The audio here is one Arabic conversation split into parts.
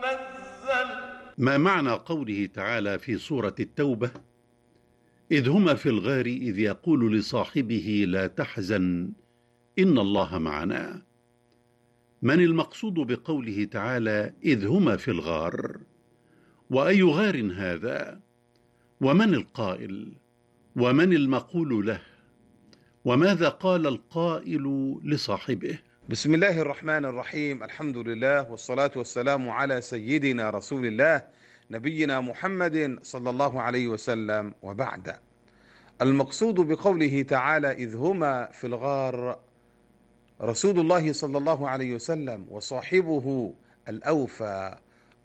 منزل. ما معنى قوله تعالى في سورة التوبة: إذ هما في الغار إذ يقول لصاحبه لا تحزن إن الله معنا؟ من المقصود بقوله تعالى إذ هما في الغار؟ وأي غار هذا؟ ومن القائل؟ ومن المقول له؟ وماذا قال القائل لصاحبه؟ بسم الله الرحمن الرحيم. الحمد لله والصلاة والسلام على سيدنا رسول الله نبينا محمد صلى الله عليه وسلم، وبعد. المقصود بقوله تعالى إذ هما في الغار رسول الله صلى الله عليه وسلم وصاحبه الأوفى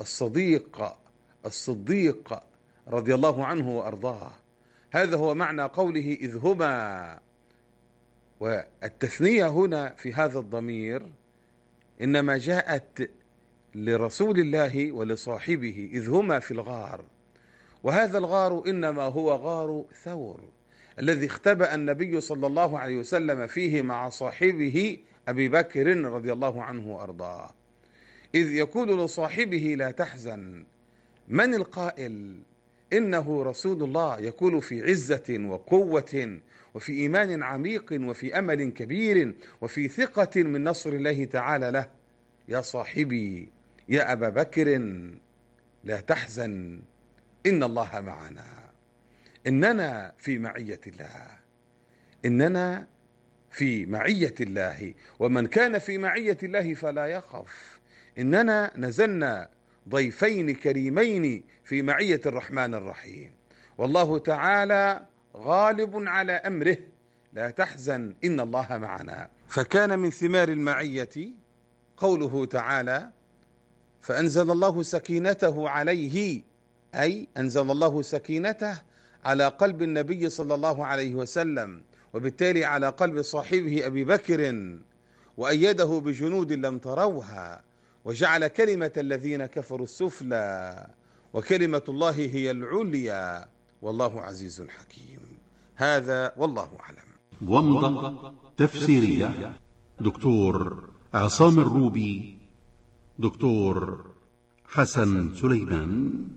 الصديق رضي الله عنه وأرضاه. هذا هو معنى قوله إذ هما. والتثنية هنا في هذا الضمير إنما جاءت لرسول الله ولصاحبه إذ هما في الغار، وهذا الغار إنما هو غار ثور الذي اختبأ النبي صلى الله عليه وسلم فيه مع صاحبه أبي بكر رضي الله عنه وأرضاه، إذ يقول لصاحبه لا تحزن. من القائل؟ إنه رسول الله يقول في عزة وقوة وفي إيمان عميق وفي أمل كبير وفي ثقة من نصر الله تعالى له: يا صاحبي يا أبا بكر لا تحزن إن الله معنا. إننا في معية الله، إننا في معية الله، ومن كان في معية الله فلا يخف. إننا نزلنا ضيفين كريمين في معية الرحمن الرحيم، والله تعالى غالب على أمره. لا تحزن إن الله معنا. فكان من ثمار المعية قوله تعالى: فأنزل الله سكينته عليه، أي أنزل الله سكينته على قلب النبي صلى الله عليه وسلم، وبالتالي على قلب صاحبه أبي بكر، وأيده بجنود لم تروها، وجعل كلمة الذين كفروا السفلى وكلمة الله هي العليا والله عزيز حكيم. هذا والله أعلم. ومضة تفسيرية دكتور عصام الروبي، دكتور حسن سليمان.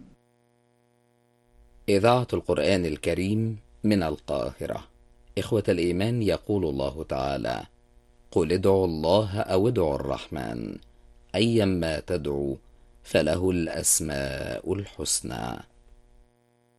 إذاعة القرآن الكريم من القاهرة. إخوة الإيمان، يقول الله تعالى: قل ادعوا الله أو ادعوا الرحمن أيما تدعوا فله الأسماء الحسنى.